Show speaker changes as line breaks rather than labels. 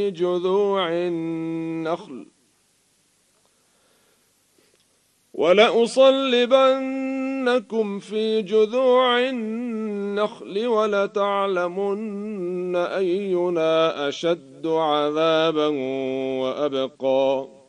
جذوع النخل ولأصلبنكم في جذوع النخل ولتعلمن أينا أشد عذابا وأبقى